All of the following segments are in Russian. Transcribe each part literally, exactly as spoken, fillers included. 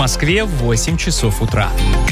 Москве в восемь часов утра.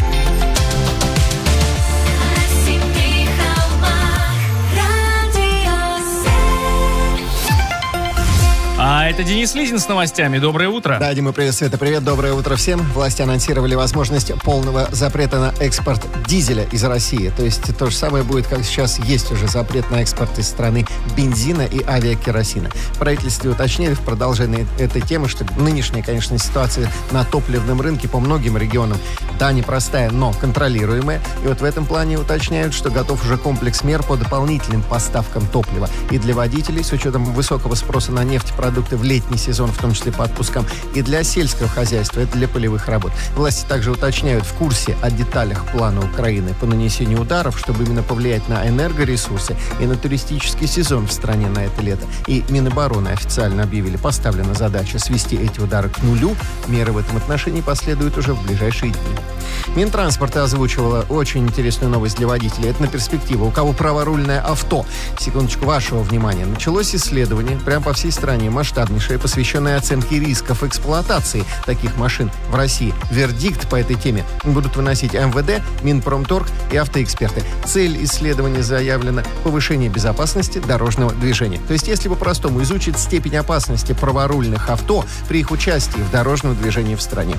А это Денис Лизин с новостями. Доброе утро. Да, Дима, привет, Света, привет. Доброе утро всем. Власти анонсировали возможность полного запрета на экспорт дизеля из России. То есть то же самое будет, как сейчас есть уже запрет на экспорт из страны бензина и авиакеросина. В правительстве уточнили в продолжении этой темы, что нынешняя, конечно, ситуация на топливном рынке по многим регионам, да, непростая, но контролируемая. И вот в этом плане уточняют, что готов уже комплекс мер по дополнительным поставкам топлива. И для водителей, с учетом высокого спроса на нефтепродукты в летний сезон, в том числе по отпускам, и для сельского хозяйства, это для полевых работ. Власти также уточняют, в курсе о деталях плана Украины по нанесению ударов, чтобы именно повлиять на энергоресурсы и на туристический сезон в стране на это лето. И Минобороны официально объявили, поставлена задача свести эти удары к нулю. Меры в этом отношении последуют уже в ближайшие дни. Минтранспорта озвучивала очень интересную новость для водителей. Это на перспективу. У кого праворульное авто? Секундочку вашего внимания. Началось исследование прямо по всей стране, масштабнейшее, посвященное оценке рисков эксплуатации таких машин в России. Вердикт по этой теме будут выносить эм вэ дэ, Минпромторг и автоэксперты. Цель исследования заявлена — повышение безопасности дорожного движения. То есть, если по-простому, изучить степень опасности праворульных авто при их участии в дорожном движении в стране.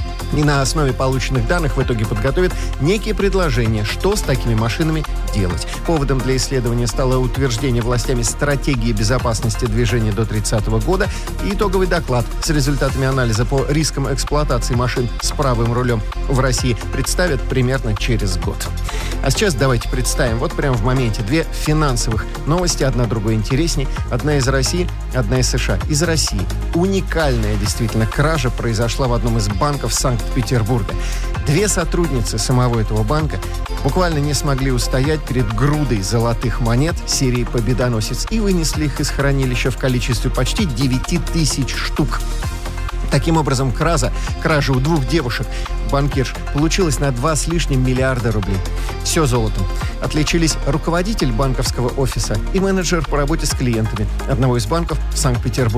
И на основе полученных данных в итоге подготовят некие предложения, что с такими машинами делать. Поводом для исследования стало утверждение властями стратегии безопасности движения до тридцатого года и итоговый доклад с результатами анализа по рискам эксплуатации машин с правым рулем в России представят примерно через год. А сейчас давайте представим, вот прямо в моменте, две финансовых новости, одна другой интересней. Одна из России, одна из США. Из России. Уникальная действительно кража произошла в одном из банков Санкт-Петербурга. Две сотрудницы самого этого банка буквально не смогли устоять перед грудой золотых монет серии «Победоносец» и вынесли их из хранилища в количестве почти девять тысяч штук. Таким образом, кража, кража у двух девушек, банкирш, получилась на два с лишним миллиарда рублей. Все золотом. Отличились руководитель банковского офиса и менеджер по работе с клиентами одного из банков в Санкт-Петербурге.